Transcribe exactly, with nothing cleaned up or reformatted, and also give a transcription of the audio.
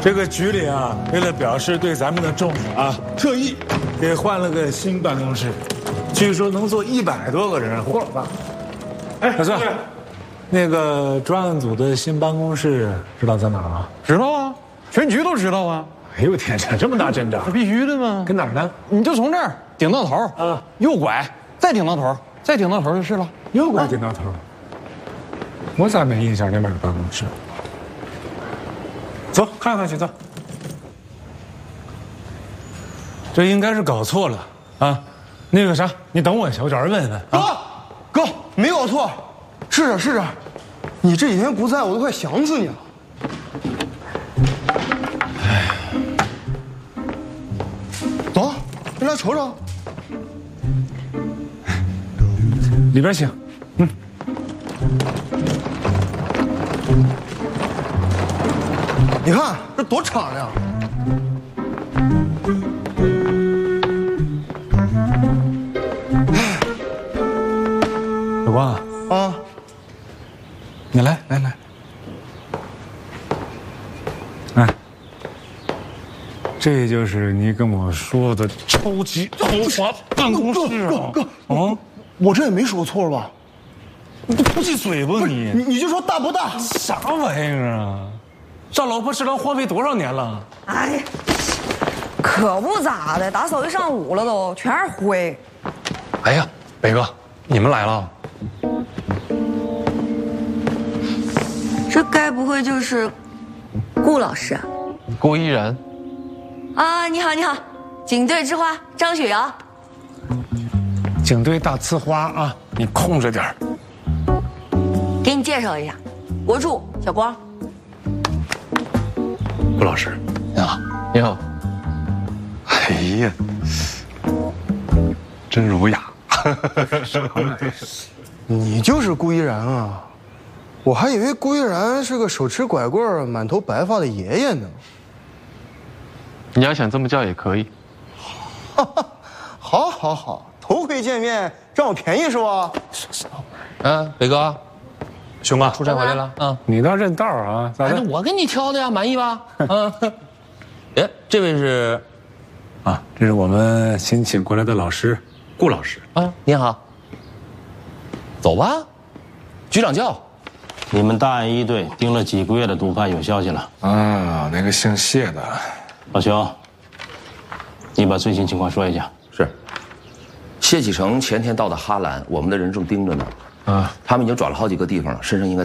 这个局里啊，为了表示对咱们的重视啊，特意给换了个新办公室，据说能坐一百多个人，嚯大！哎，小孙，那个专案组的新办公室知道在哪儿吗？ 知道啊，全局都知道啊。 哎呦天哪，这么大阵仗， 这必须的吗？ 跟哪儿呢？ 你就从这儿顶到头啊， 右拐，再顶到头，再顶到头就是了。 右拐顶到头，我咋没印象那边有办公室？走，看看去，走。这应该是搞错了啊！那个啥，你等我一下，我找人问问。 啊、哥，哥没搞错，是这是这。你这几天不在，我都快想死你了。哎，走，你来瞅瞅。 里边请。嗯。 你看这多敞亮！ 小光啊， 你来来来，哎，这就是你跟我说的超级豪华办公室啊！ 哥，哥，啊，我这也没说错吧？ 你不闭嘴吧你！ 你你就说大不大？ 啥玩意儿啊？找老婆食堂荒废多少年了？ 哎，可不咋的，打扫一上午了都，全是灰。 哎呀，北哥，你们来了。 这该不会就是顾老师啊？ 顾依然。 啊，你好，你好，警队之花张雪瑶。 警队大呲花啊，你控制点儿。 给你介绍一下，国柱小光。 顾老师，你好，你好。 哎呀，真儒雅。 你就是顾依然啊？我还以为顾依然是个手持拐棍、满头白发的爷爷呢。 你要想这么叫也可以。 好，好，好，头回见面占我便宜是吧？ 嗯，北哥，熊哥出差回来了。嗯， 你倒认道啊？咋的？ 我给你挑的呀，满意吧？嗯。哎，这位是， 啊，这是我们新请过来的老师，顾老师啊。你好。走吧，局长叫。 你们大案一队盯了几个月的毒贩有消息了啊？那个姓谢的， 老熊，你把最新情况说一下。 是。谢启成前天到的哈兰，我们的人正盯着呢。啊，他们已经转了好几个地方了，身上应该